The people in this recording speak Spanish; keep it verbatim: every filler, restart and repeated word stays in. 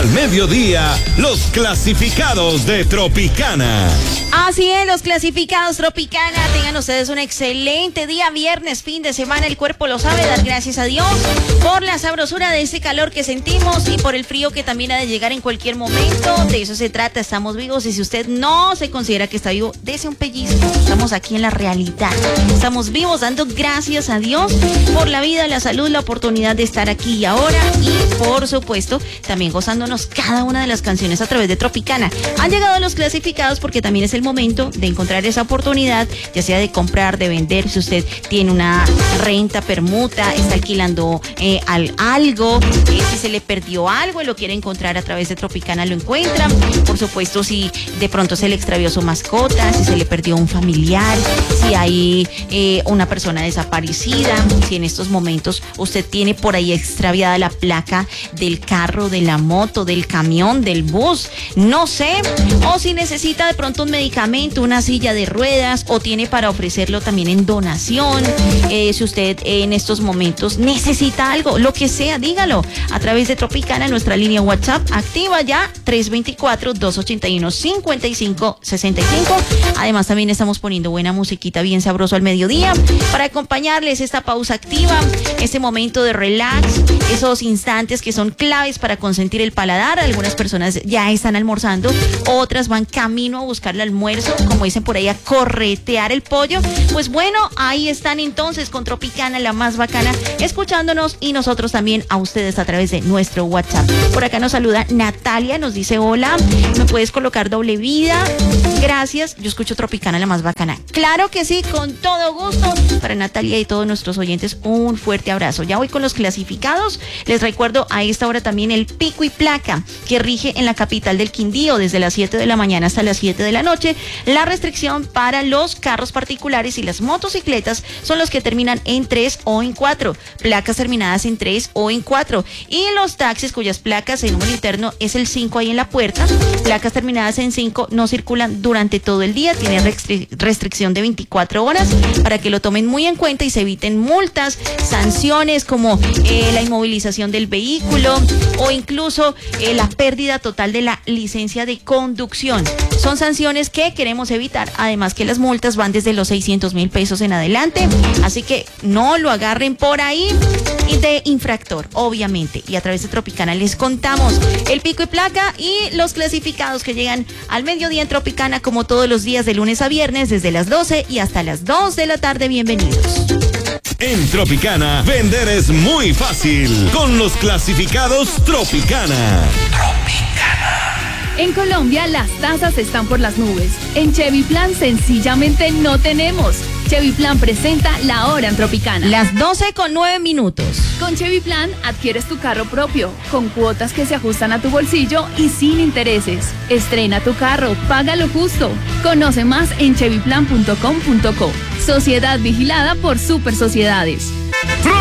Al mediodía, los clasificados de Tropicana. Así es, los clasificados Tropicana. Tengan ustedes un excelente día, viernes, fin de semana. El cuerpo lo sabe, dar gracias a Dios por la sabrosura de ese calor que sentimos y por el frío que también ha de llegar en cualquier momento. De eso se trata, estamos vivos y si usted no se considera que está vivo, dese un pellizco. Estamos aquí en la realidad. Estamos vivos dando gracias a Dios por la vida, la salud, la oportunidad de estar aquí y ahora y por supuesto también gozándonos cada una de las canciones a través de Tropicana. Han llegado los clasificados porque también es el momento de encontrar esa oportunidad, ya sea de comprar, de vender, si usted tiene una renta, permuta, está alquilando eh, al, algo, eh, si se le perdió algo y lo quiere encontrar a través de Tropicana, lo encuentra. Por supuesto, si de pronto se le extravió su mascota, si se le perdió un familiar, si hay eh, una persona desaparecida, si en estos momentos usted tiene por ahí extraviada la placa del carro, de la moto, del camión, del bus, no sé, o si necesita de pronto un medicamento, una silla de ruedas, o tiene para ofrecerlo también en donación, eh, si usted eh, en estos momentos necesita algo, lo que sea, dígalo, a través de Tropicana, nuestra línea WhatsApp activa ya, tres dos cuatro, dos ocho uno, cinco cinco seis cinco. Además también estamos poniendo buena musiquita bien sabroso al mediodía para acompañarles esta pausa activa, este momento de relax, esos instantes que son claves para consentir el paladar. Algunas personas ya están almorzando, otras van camino a buscar el almuerzo, como dicen por ahí, a corretear el pollo. Pues bueno, ahí están entonces con Tropicana, la más bacana, escuchándonos y nosotros también a ustedes a través de nuestro WhatsApp. Por acá nos saluda Natalia, nos dice hola, ¿me puedes colocar doble vida? Gracias, yo escucho Tropicana, la más bacana. Claro que sí, con todo gusto. Para Natalia y todos nuestros oyentes, un fuerte abrazo. Ya voy con los clasificados. Les recuerdo a esta hora también el pico y placa que rige en la capital del Quindío desde las siete de la mañana hasta las siete de la noche. La restricción para los carros particulares y las motocicletas son los que terminan en tres o en cuatro. Placas terminadas en tres o en cuatro. Y los taxis cuyas placas en número interno es el cinco ahí en la puerta. Placas terminadas en cinco no circulan durante todo el día. Tiene restri- restricción de veinticuatro horas para que lo tomen muy en cuenta y se eviten multas, sanciones como eh, la inmovilización del vehículo o incluso eh, la pérdida total de la licencia de conducción. Son sanciones que queremos evitar, además que las multas van desde los seiscientos mil pesos en adelante, así que no lo agarren por ahí y de infractor, obviamente. Y a través de Tropicana les contamos el pico y placa y los clasificados que llegan al mediodía en Tropicana como todos los días de lunes a viernes desde las doce y hasta las dos de la tarde. Bienvenidos. En Tropicana, vender es muy fácil con los clasificados Tropicana. Tropicana. En Colombia las tasas están por las nubes. En Chevy Plan sencillamente no tenemos. Chevy Plan presenta La Hora en Tropicana. Las doce con nueve minutos. Con Chevy Plan adquieres tu carro propio, con cuotas que se ajustan a tu bolsillo y sin intereses. Estrena tu carro, paga lo justo. Conoce más en chevy plan punto com punto co. Sociedad vigilada por Super Sociedades.